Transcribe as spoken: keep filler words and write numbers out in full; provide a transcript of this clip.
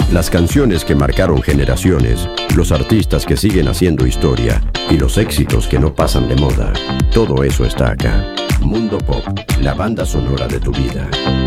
Las canciones que marcaron generaciones, los artistas que siguen haciendo historia y los éxitos que no pasan de moda. Todo eso está acá. Mundo Pop, la banda sonora de tu vida.